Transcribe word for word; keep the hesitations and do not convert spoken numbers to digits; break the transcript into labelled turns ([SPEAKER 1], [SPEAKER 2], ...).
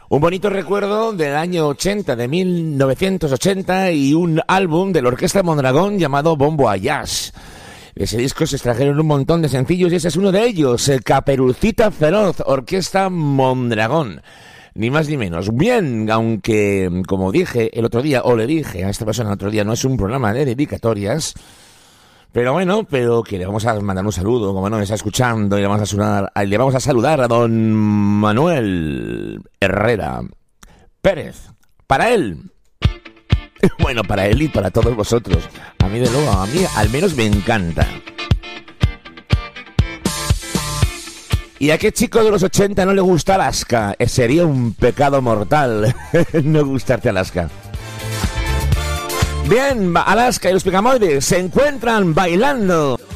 [SPEAKER 1] Un bonito recuerdo del año ochenta, de mil novecientos ochenta, y un álbum de la Orquesta Mondragón llamado Bon Voyage. De ese disco se extrajeron un montón de sencillos y ese es uno de ellos, el Caperucita Feroz, Orquesta Mondragón. Ni más ni menos. Bien, aunque, como dije el otro día, o le dije a esta persona el otro día, no es un programa de dedicatorias. Pero bueno, pero que le vamos a mandar un saludo, como no me está escuchando, y le vamos a saludar, le vamos a saludar a don Manuel Herrera Pérez. Para él, bueno, para él y para todos vosotros. A mí de luego, a mí al menos me encanta. ¿Y a qué chico de los ochenta no le gusta Alaska? Sería un pecado mortal no gustarte Alaska. Bien, Alaska y los Picamoides se encuentran bailando.